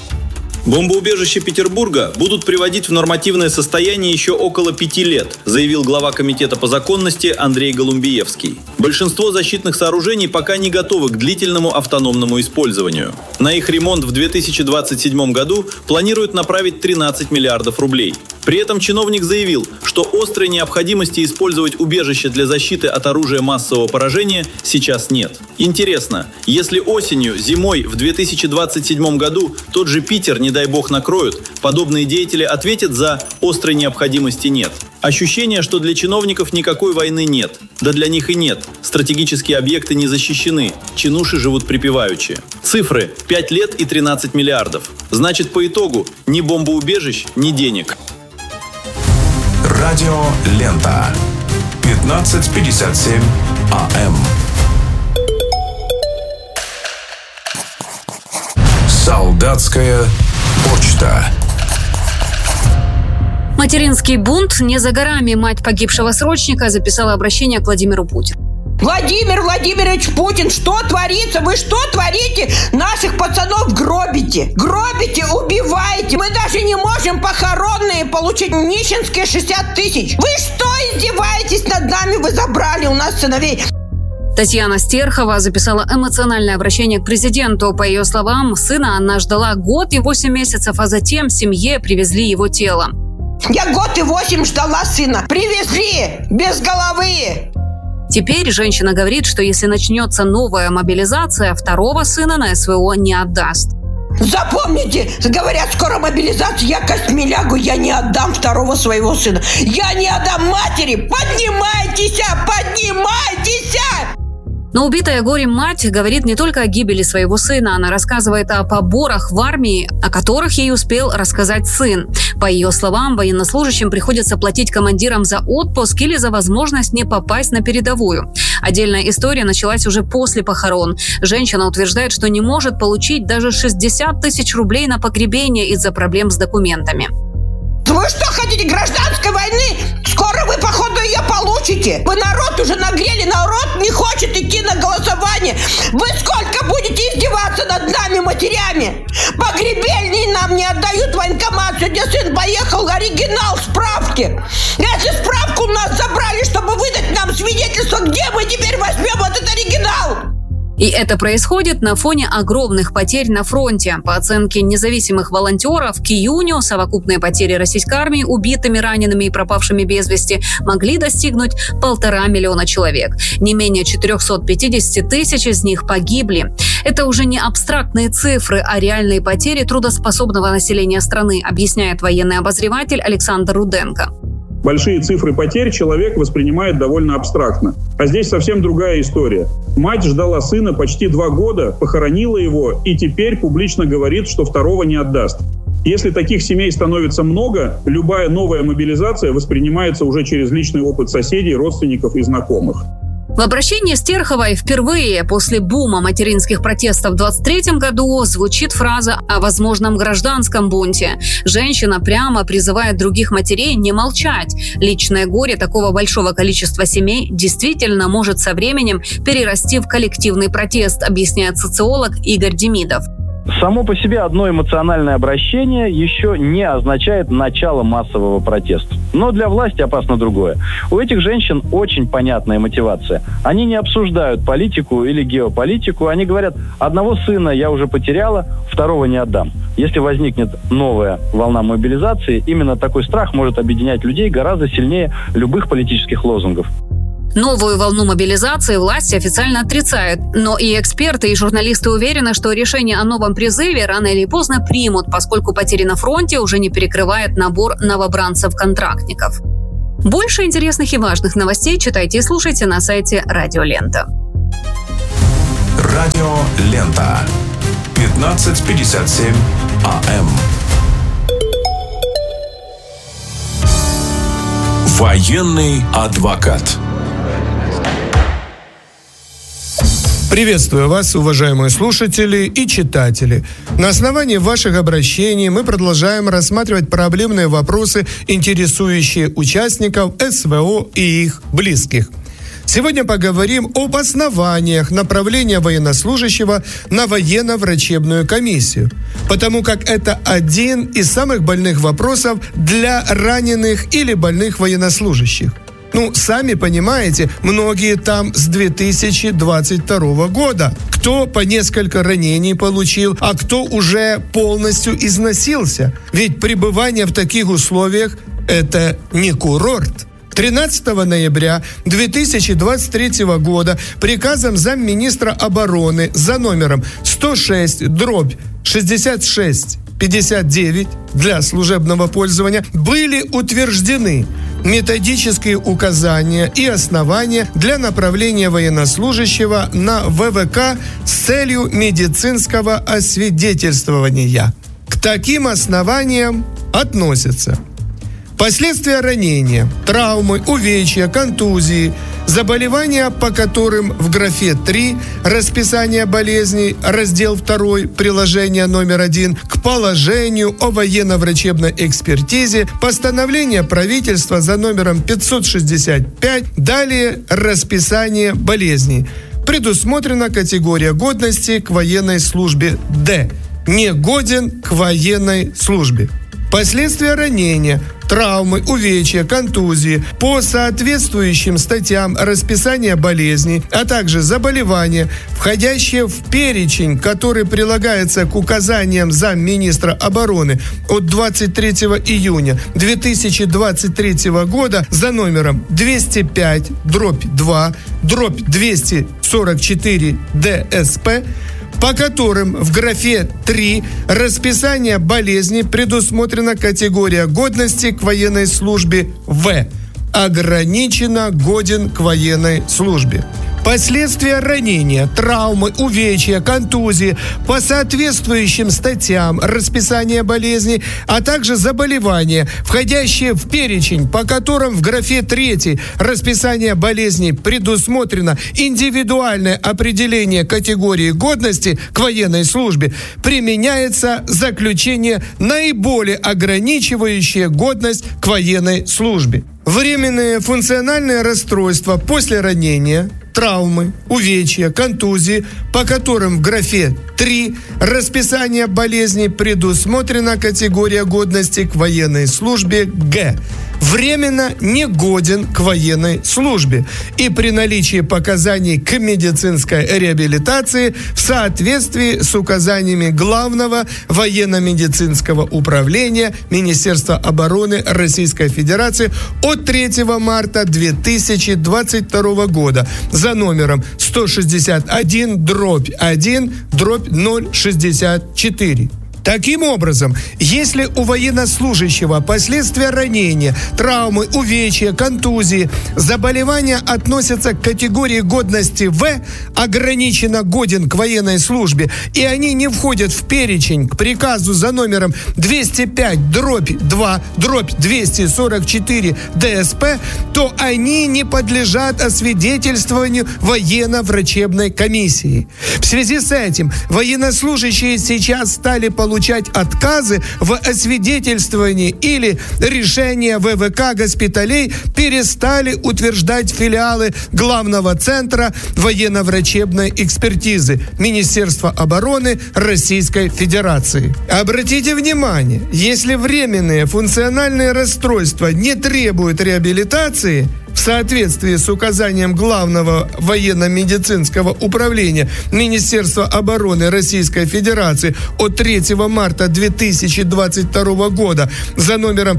Бомбоубежища Петербурга будут приводить в нормативное состояние еще около 5 лет, заявил глава Комитета по законности Андрей Голумбиевский. Большинство защитных сооружений пока не готовы к длительному автономному использованию. На их ремонт в 2027 году планируют направить 13 миллиардов рублей. При этом чиновник заявил, что острой необходимости использовать убежище для защиты от оружия массового поражения сейчас нет. Интересно, если осенью, зимой в 2027 году тот же Питер, не дай бог, накроют, подобные деятели ответят за «острой необходимости нет». Ощущение, что для чиновников никакой войны нет. Да для них и нет. Стратегические объекты не защищены. Чинуши живут припеваючи. Цифры – 5 лет и 13 миллиардов. Значит, по итогу ни бомбоубежищ, ни денег. Радио Лента. 15:57 АМ. Солдатская почта. Материнский бунт не за горами. Мать погибшего срочника записала обращение к Владимиру Путину. Владимир Владимирович Путин, что творится? Вы что творите? Наших пацанов гробите. Гробите, убиваете. Мы даже не можем похоронные получить. Нищенские 60 тысяч. Вы что издеваетесь над нами? Вы забрали у нас сыновей. Татьяна Стерхова записала эмоциональное обращение к президенту. По ее словам, сына она ждала год и 8 месяцев, а затем семье привезли его тело. Я год и 8 ждала сына. Привезли без головы. Теперь женщина говорит, что если начнется новая мобилизация, второго сына на СВО не отдаст. Запомните, говорят, скоро мобилизация, я костьми лягу, я не отдам второго своего сына. Я не отдам матери. Поднимайтесь, поднимайтесь! Но убитая горем мать говорит не только о гибели своего сына. Она рассказывает о поборах в армии, о которых ей успел рассказать сын. По ее словам, военнослужащим приходится платить командирам за отпуск или за возможность не попасть на передовую. Отдельная история началась уже после похорон. Женщина утверждает, что не может получить даже 60 тысяч рублей на погребение из-за проблем с документами. Вы что, хотите гражданской войны? Скоро вы, походу, ее получите. Вы народ уже нагрели, народ не хочет идти на голосование. Вы сколько будете издеваться над нами, матерями? Погребельные нам не отдают военкомат. Сегодня сын поехал, оригинал справки. Если справку у нас забрали, чтобы выдать нам свидетельство, где мы теперь возьмем этот оригинал? И это происходит на фоне огромных потерь на фронте. По оценке независимых волонтеров, к июню совокупные потери российской армии убитыми, ранеными и пропавшими без вести могли достигнуть 1,5 миллиона человек. Не менее 450 тысяч из них погибли. Это уже не абстрактные цифры, а реальные потери трудоспособного населения страны, объясняет военный обозреватель Александр Руденко. Большие цифры потерь человек воспринимает довольно абстрактно. А здесь совсем другая история. Мать ждала сына почти 2 года, похоронила его и теперь публично говорит, что второго не отдаст. Если таких семей становится много, любая новая мобилизация воспринимается уже через личный опыт соседей, родственников и знакомых. В обращении Стерховой впервые после бума материнских протестов в 2023 году звучит фраза о возможном гражданском бунте. Женщина прямо призывает других матерей не молчать. Личное горе такого большого количества семей действительно может со временем перерасти в коллективный протест, объясняет социолог Игорь Демидов. Само по себе одно эмоциональное обращение еще не означает начало массового протеста. Но для власти опасно другое. У этих женщин очень понятная мотивация. Они не обсуждают политику или геополитику. Они говорят: одного сына я уже потеряла, второго не отдам. Если возникнет новая волна мобилизации, именно такой страх может объединять людей гораздо сильнее любых политических лозунгов. Новую волну мобилизации власти официально отрицают. Но и эксперты, и журналисты уверены, что решение о новом призыве рано или поздно примут, поскольку потери на фронте уже не перекрывает набор новобранцев-контрактников. Больше интересных и важных новостей читайте и слушайте на сайте Радио Лента. Радио Лента. 15:57 АМ. Военный адвокат. Приветствую вас, уважаемые слушатели и читатели. На основании ваших обращений мы продолжаем рассматривать проблемные вопросы, интересующие участников СВО и их близких. Сегодня поговорим об основаниях направления военнослужащего на военно-врачебную комиссию, потому как это один из самых больных вопросов для раненых или больных военнослужащих. Сами понимаете, многие там с 2022 года. Кто по несколько ранений получил, а кто уже полностью износился. Ведь пребывание в таких условиях – это не курорт. 13 ноября 2023 года приказом замминистра обороны за номером 106/6659 для служебного пользования были утверждены методические указания и основания для направления военнослужащего на ВВК с целью медицинского освидетельствования. К таким основаниям относятся последствия ранения, травмы, увечья, контузии, заболевания, по которым в графе 3 расписание болезней, раздел 2, приложение номер 1 к положению о военно-врачебной экспертизе, постановление правительства за номером 565, далее расписание болезней. Предусмотрена категория годности к военной службе Д. Не годен к военной службе. Последствия ранения, травмы, увечья, контузии по соответствующим статьям расписания болезней, а также заболевания, входящие в перечень, который прилагается к указаниям замминистра обороны от 23 июня 2023 года за номером 205/2/244 ДСП, по которым в графе 3 расписание болезни предусмотрена категория годности к военной службе В. Ограниченно годен к военной службе. Последствия ранения, травмы, увечья, контузии по соответствующим статьям расписания болезней, а также заболевания, входящие в перечень, по которым в графе 3 расписания болезней предусмотрено индивидуальное определение категории годности к военной службе, применяется заключение, наиболее ограничивающее годность к военной службе. Временные функциональные расстройства после ранения, травмы, увечья, контузии, по которым в графе 3 расписание болезней предусмотрена категория годности к военной службе Г. Временно негоден к военной службе и при наличии показаний к медицинской реабилитации в соответствии с указаниями Главного военно-медицинского управления Министерства обороны Российской Федерации от 3 марта 2022 года за номером 161/1/064. Таким образом, если у военнослужащего последствия ранения, травмы, увечья, контузии, заболевания относятся к категории годности В, ограниченно годен к военной службе, и они не входят в перечень к приказу за номером 205/2/244 ДСП, то они не подлежат освидетельствованию военно-врачебной комиссии. В связи с этим военнослужащие сейчас стали получать получать отказы в освидетельствовании или решения ВВК госпиталей перестали утверждать филиалы Главного центра военно-врачебной экспертизы Министерства обороны Российской Федерации. Обратите внимание, если временные функциональные расстройства не требуют реабилитации, в соответствии с указанием Главного военно-медицинского управления Министерства обороны Российской Федерации от 3 марта 2022 года за номером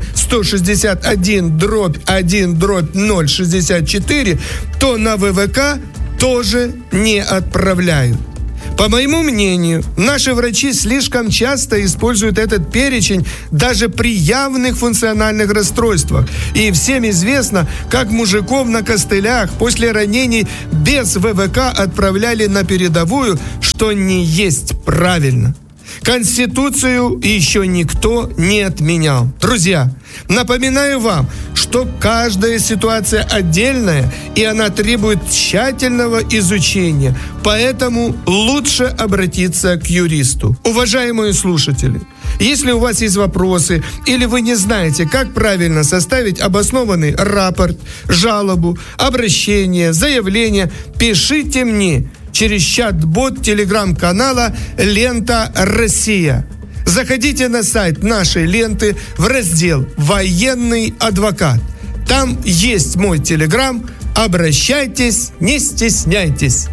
161/1/064, то на ВВК тоже не отправляют. По моему мнению, наши врачи слишком часто используют этот перечень даже при явных функциональных расстройствах. И всем известно, как мужиков на костылях после ранений без ВВК отправляли на передовую, что не есть правильно. Конституцию еще никто не отменял. Друзья, напоминаю вам, что каждая ситуация отдельная, и она требует тщательного изучения. Поэтому лучше обратиться к юристу. Уважаемые слушатели, если у вас есть вопросы или вы не знаете, как правильно составить обоснованный рапорт, жалобу, обращение, заявление, пишите мне через чат-бот телеграм-канала «Лента Россия». Заходите на сайт нашей ленты в раздел «Военный адвокат». Там есть мой телеграм. Обращайтесь, не стесняйтесь.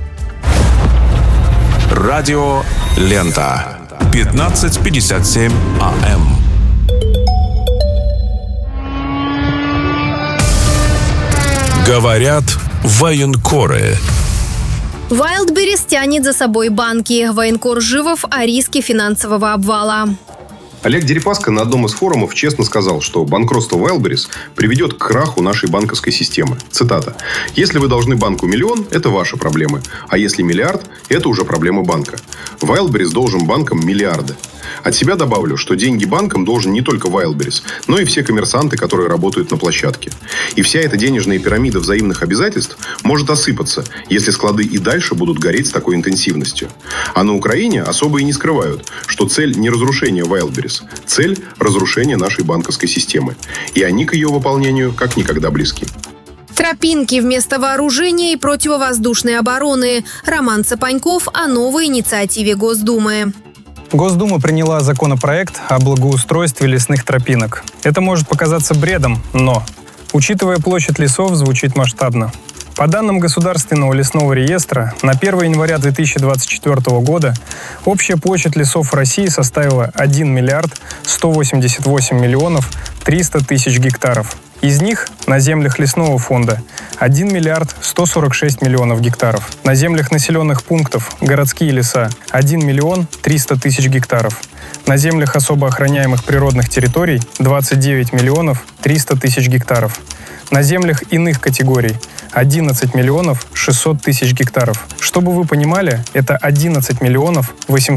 Радио «Лента». 15:57 АМ. Говорят военкоры. Wildberries тянет за собой банки. Военкор Живов о риске финансового обвала. Олег Дерипаска на одном из форумов честно сказал, что банкротство Wildberries приведет к краху нашей банковской системы. Цитата. «Если вы должны банку миллион, это ваши проблемы. А если миллиард, это уже проблема банка. Wildberries должен банкам миллиарды. От себя добавлю, что деньги банкам должен не только Wildberries, но и все коммерсанты, которые работают на площадке. И вся эта денежная пирамида взаимных обязательств может осыпаться, если склады и дальше будут гореть с такой интенсивностью. А на Украине особо и не скрывают, что цель не разрушение Wildberries, цель разрушения нашей банковской системы. И они к ее выполнению как никогда близки. Тропинки вместо вооружения и противовоздушной обороны. Роман Цапаньков о новой инициативе Госдумы. Госдума приняла законопроект о благоустройстве лесных тропинок. Это может показаться бредом, но, учитывая площадь лесов, звучит масштабно. По данным Государственного лесного реестра, на 1 января 2024 года общая площадь лесов в России составила 1 миллиард 188 миллионов 300 тысяч гектаров. Из них на землях лесного фонда 1 миллиард 146 миллионов гектаров. На землях населенных пунктов городские леса 1 миллион 300 тысяч гектаров. На землях особо охраняемых природных территорий 29 миллионов 300 тысяч гектаров. На землях иных категорий 11 миллионов 600 тысяч гектаров. Чтобы вы понимали, это 11 миллионов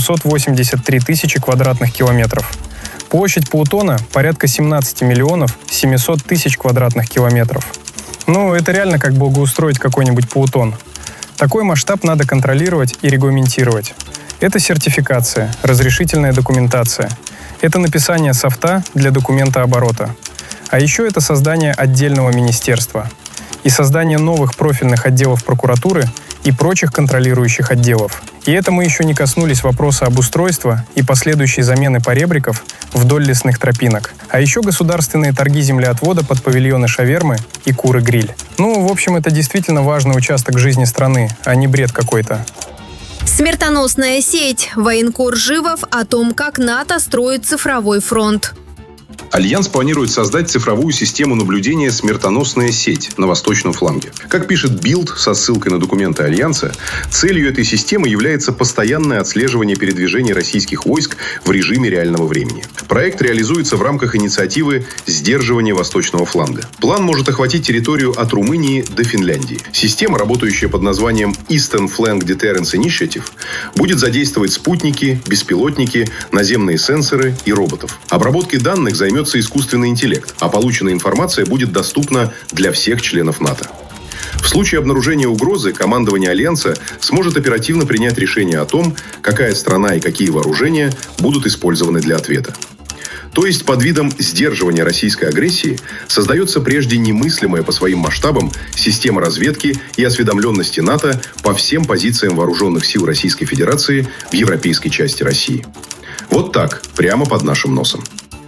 883 тысячи квадратных километров. Площадь Плутона порядка 17 миллионов 700 тысяч квадратных километров. Ну, это реально как благоустроить какой-нибудь Плутон. Такой масштаб надо контролировать и регламентировать. Это сертификация, разрешительная документация. Это написание софта для документа оборота. А еще это создание отдельного министерства и создание новых профильных отделов прокуратуры и прочих контролирующих отделов. И это мы еще не коснулись вопроса обустройства и последующей замены поребриков вдоль лесных тропинок. А еще государственные торги землеотвода под павильоны шавермы и куры-гриль. Ну, в общем, это действительно важный участок жизни страны, а не бред какой-то. Смертоносная сеть. Военкор Живов о том, как НАТО строит цифровой фронт. Альянс планирует создать цифровую систему наблюдения «Смертоносная сеть» на восточном фланге. Как пишет Билд со ссылкой на документы Альянса, целью этой системы является постоянное отслеживание передвижений российских войск в режиме реального времени. Проект реализуется в рамках инициативы «Сдерживание восточного фланга». План может охватить территорию от Румынии до Финляндии. Система, работающая под названием Eastern Flank Deterrence Initiative, будет задействовать спутники, беспилотники, наземные сенсоры и роботов. Обработкой данных займется искусственный интеллект, а полученная информация будет доступна для всех членов НАТО. В случае обнаружения угрозы командование Альянса сможет оперативно принять решение о том, какая страна и какие вооружения будут использованы для ответа. То есть под видом сдерживания российской агрессии создается прежде немыслимая по своим масштабам система разведки и осведомленности НАТО по всем позициям вооруженных сил Российской Федерации в европейской части России. Вот так, прямо под нашим носом.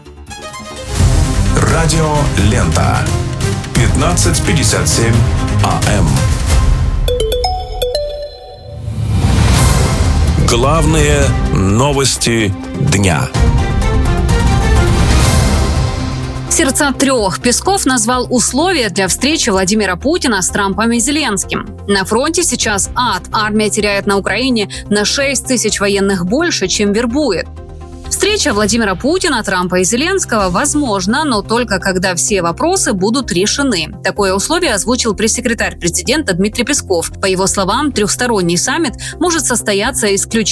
Радио Лента. 15:57 АМ. Главные новости дня. Сердца трех. Песков назвал условия для встречи Владимира Путина с Трампом и Зеленским. На фронте сейчас ад. Армия теряет на Украине на 6 тысяч военных больше, чем вербует. Встреча Владимира Путина, Трампа и Зеленского возможна, но только когда все вопросы будут решены. Такое условие озвучил пресс-секретарь президента Дмитрий Песков. По его словам, трехсторонний саммит может состояться исключительно